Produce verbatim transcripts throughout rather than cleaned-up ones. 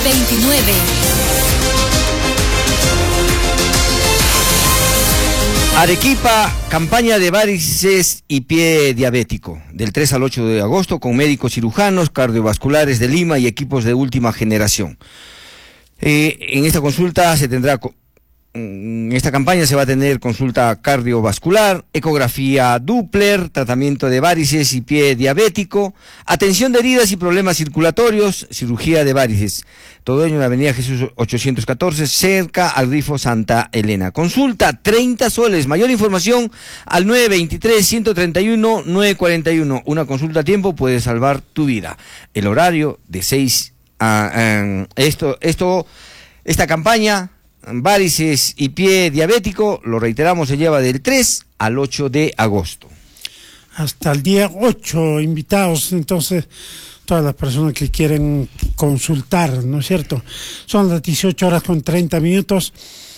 veintinueve. Arequipa, campaña de varices y pie diabético, del tres al ocho de agosto, con médicos cirujanos, cardiovasculares de Lima y equipos de última generación. Eh, en esta consulta se tendrá, en esta campaña se va a tener consulta cardiovascular, ecografía Doppler, tratamiento de varices y pie diabético, atención de heridas y problemas circulatorios, cirugía de varices. Todo ello en la avenida Jesús ochocientos catorce, cerca al Grifo Santa Elena. Consulta treinta soles. Mayor información al nueve veintitrés, ciento treinta y uno, nueve cuarenta y uno. Una consulta a tiempo puede salvar tu vida. El horario de seis a... Um, esto, esto, esta campaña, varices y pie diabético, lo reiteramos, se lleva del tres al ocho de agosto. Hasta el día ocho invitados, entonces... todas las personas que quieren consultar, ¿no es cierto? Son las dieciocho horas con treinta minutos.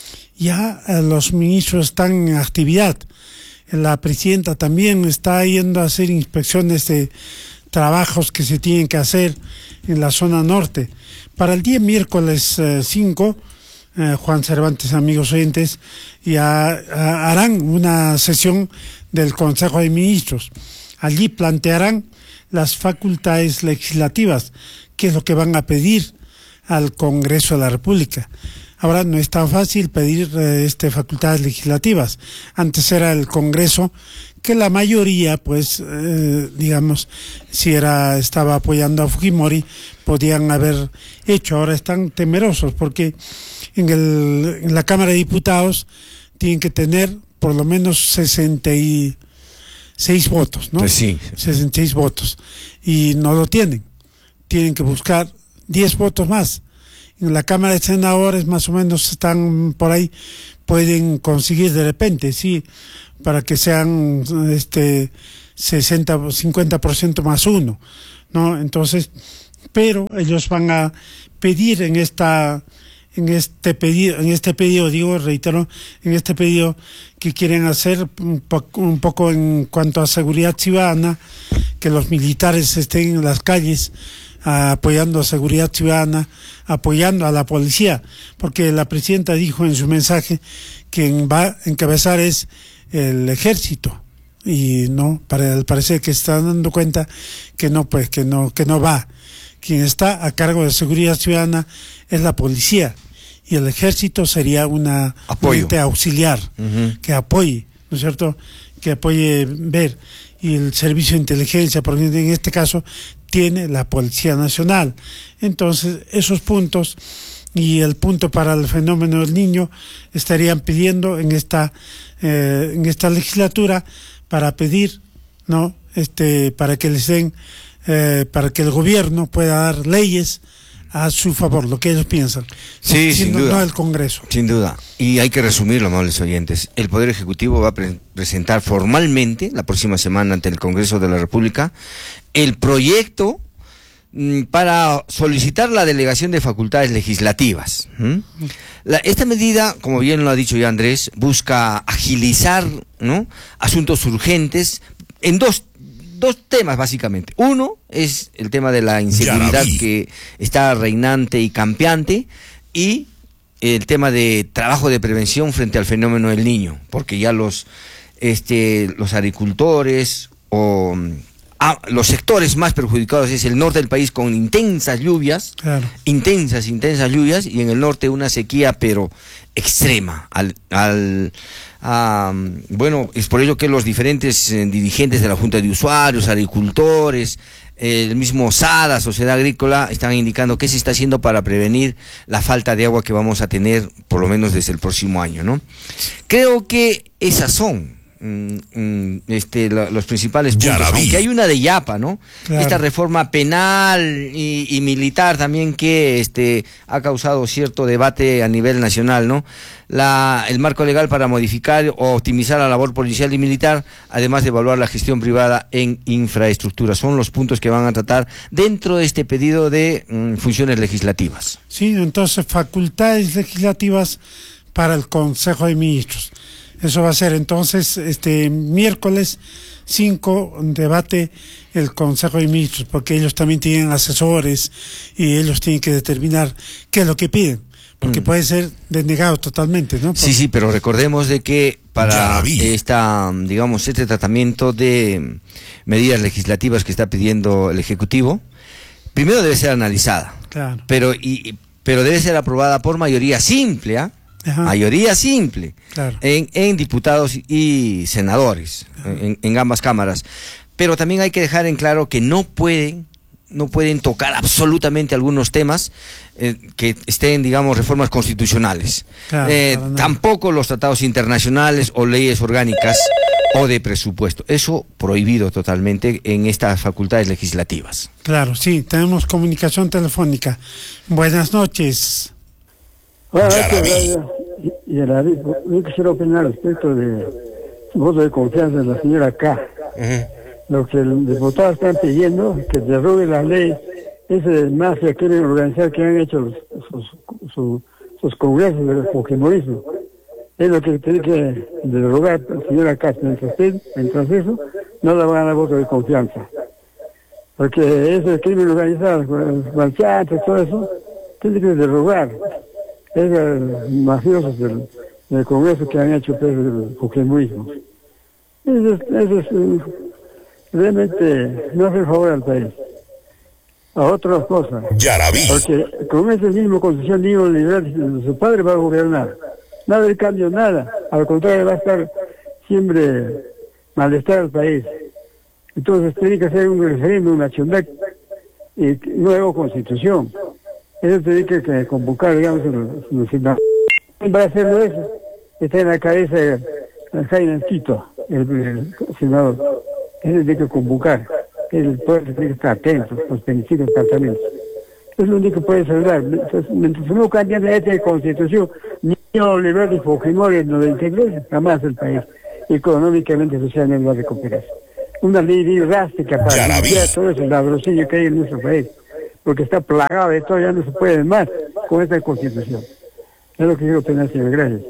Ya eh, los ministros están en actividad. La presidenta también está yendo a hacer inspecciones de trabajos que se tienen que hacer en la zona norte. Para el día miércoles eh, cinco, eh, Juan Cervantes, amigos oyentes, ya eh, harán una sesión del Consejo de Ministros. Allí plantearán las facultades legislativas, que es lo que van a pedir al Congreso de la República. Ahora no es tan fácil pedir eh, este facultades legislativas. Antes era el Congreso, que la mayoría, pues, eh, digamos, si era estaba apoyando a Fujimori, podían haber hecho. Ahora están temerosos porque en, el, en la Cámara de Diputados tienen que tener por lo menos sesenta y seis votos, ¿no? Pues sí. sesenta y seis votos. Y no lo tienen. Tienen que buscar diez votos más. En la Cámara de Senadores más o menos están por ahí, pueden conseguir de repente, sí, para que sean este sesenta, cincuenta por ciento más uno, ¿no? Entonces, pero ellos van a pedir en esta en este pedido, en este pedido, digo, reitero, en este pedido que quieren hacer un, po un poco en cuanto a seguridad ciudadana, que los militares estén en las calles uh, apoyando a seguridad ciudadana, apoyando a la policía, porque la presidenta dijo en su mensaje que quien va a encabezar es el ejército, y no, para el parecer que están dando cuenta que no, pues que no, que no va. Quien está a cargo de seguridad ciudadana es la policía, y el ejército sería una ente auxiliar, uh-huh, que apoye, ¿no es cierto?, que apoye ver, y el servicio de inteligencia, porque en este caso tiene la Policía Nacional. Entonces, esos puntos y el punto para el fenómeno del niño estarían pidiendo en esta eh, en esta legislatura para pedir, ¿no?, este para que les den eh, para que el gobierno pueda dar leyes a su favor, lo que ellos piensan. Sí, sin duda. No el Congreso. Sin duda. Y hay que resumirlo, amables oyentes. El Poder Ejecutivo va a pre presentar formalmente la próxima semana ante el Congreso de la República el proyecto mm, para solicitar la delegación de facultades legislativas. ¿Mm? La, esta medida, como bien lo ha dicho ya Andrés, busca agilizar, ¿no?, asuntos urgentes en dos Dos temas básicamente. Uno es el tema de la inseguridad que está reinante y campeante, y el tema de trabajo de prevención frente al fenómeno del niño, porque ya los este los agricultores o ah, los sectores más perjudicados es el norte del país, con intensas lluvias, claro. intensas, intensas lluvias, y en el norte una sequía pero extrema al al Um, bueno, es por ello que los diferentes eh, dirigentes de la Junta de Usuarios, agricultores, eh, el mismo SADA, Sociedad Agrícola, están indicando qué se está haciendo para prevenir la falta de agua que vamos a tener por lo menos desde el próximo año, ¿no? Creo que esas son mm, este, la, los principales puntos, aunque hay una de Yapa, ¿no? Claro. Esta reforma penal y, y militar también que este ha causado cierto debate a nivel nacional, ¿no? La, el marco legal para modificar o optimizar la labor policial y militar, además de evaluar la gestión privada en infraestructura. Son los puntos que van a tratar dentro de este pedido de mm, funciones legislativas. Sí, entonces facultades legislativas para el Consejo de Ministros. Eso va a ser entonces este miércoles cinco, debate el Consejo de Ministros, porque ellos también tienen asesores y ellos tienen que determinar qué es lo que piden, porque mm. puede ser denegado totalmente, ¿no? Por... Sí, sí, pero recordemos de que para esta, digamos, este tratamiento de medidas legislativas que está pidiendo el Ejecutivo, primero debe ser analizada, claro. pero y pero debe ser aprobada por mayoría simple, ¿ah? ¿eh? Mayoría simple, claro. en, en diputados y senadores, en, en ambas cámaras. Pero también hay que dejar en claro que no pueden, no pueden tocar absolutamente algunos temas eh, que estén, digamos, reformas constitucionales. Claro, eh, claro, no. Tampoco los tratados internacionales o leyes orgánicas o de presupuesto. Eso prohibido totalmente en estas facultades legislativas. Claro, sí, tenemos comunicación telefónica. Buenas noches. Bueno, y el yo quisiera opinar respecto de voto de confianza de la señora K. Uh-huh. Lo que los diputados están pidiendo, que derrogue la ley, ese mafia quieren organizar que han hecho los, sus, sus, sus congresos del fujimorismo. Es lo que tiene que derrogar la señora K. Mientras, mientras eso, no le van a dar voto de confianza. Porque ese crimen organizado, con el chantas, todo eso, tiene que derrogar. Es los mafiosos del, del Congreso que han hecho pues, el fujimorismo. Eso es, eso es realmente no hace favor al país. A otras cosas. Porque con ese mismo constitución neoliberal, su padre va a gobernar. Nada de cambio, nada. Al contrario, va a estar siempre malestar al país. Entonces tiene que hacer un referéndum nacional y nueva constitución. Eso tiene que, que convocar, digamos, los senadores. Va a hacerlo eso. Está en la cabeza de Jaime Quito, el, el senador. Eso tiene que convocar. El pueblo tiene que estar atento, los principios tratamientos. Es lo único que puede salvar. Entonces, mientras no cambia de esta constitución, ni neoliberal y Fujimori en noventa y tres, jamás el país económicamente y socialmente va a recuperarse. Una ley drástica para limpiar todo ese ladroncillo que hay en nuestro país. Porque está plagado de todo, ya no se puede más con esta constitución. Es lo que quiero opinar, señor. Gracias.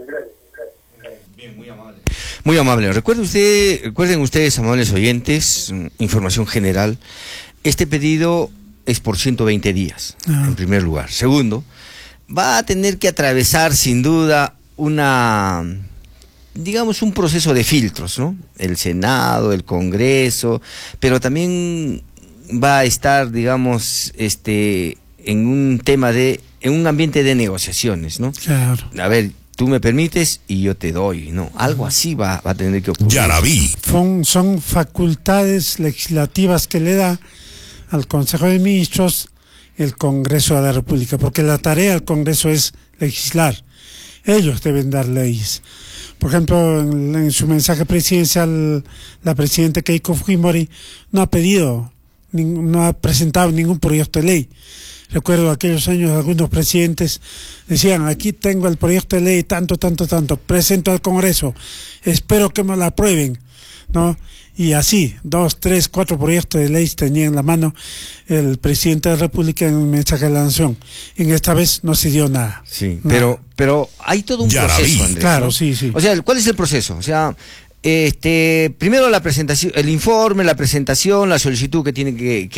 Bien, muy amable. Muy amable. Recuerden, usted, recuerden ustedes, amables oyentes, información general, este pedido es por ciento veinte días, ah. en primer lugar. Segundo, va a tener que atravesar sin duda una, digamos, un proceso de filtros, ¿no? El Senado, el Congreso, pero también va a estar, digamos, este, en un tema de, en un ambiente de negociaciones, ¿no? Claro. A ver, tú me permites y yo te doy, ¿no? Algo así va, va a tener que ocurrir. Ya la vi. Son, son facultades legislativas que le da al Consejo de Ministros el Congreso de la República, porque la tarea del Congreso es legislar. Ellos deben dar leyes. Por ejemplo, en, en su mensaje presidencial, la presidenta Keiko Fujimori no ha pedido, no ha presentado ningún proyecto de ley. Recuerdo aquellos años algunos presidentes decían, aquí tengo el proyecto de ley, tanto, tanto, tanto, presento al Congreso, espero que me lo aprueben, ¿no? Y así, dos, tres, cuatro proyectos de ley tenía en la mano el presidente de la República en el mensaje de la Nación. En esta vez no se dio nada. Sí, nada. pero pero hay todo un ya proceso, Andrés, claro, ¿no? sí, sí. O sea, ¿cuál es el proceso? O sea, este, primero la presentación, el informe, la presentación, la solicitud que tiene que